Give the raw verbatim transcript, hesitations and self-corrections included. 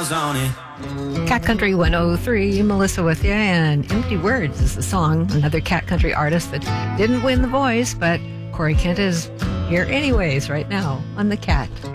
miles on it. Cat Country one oh three, Melissa with you, and Empty Words is the song. Another Cat Country artist that didn't win The Voice, but Corey Kent is here anyways right now on The Cat.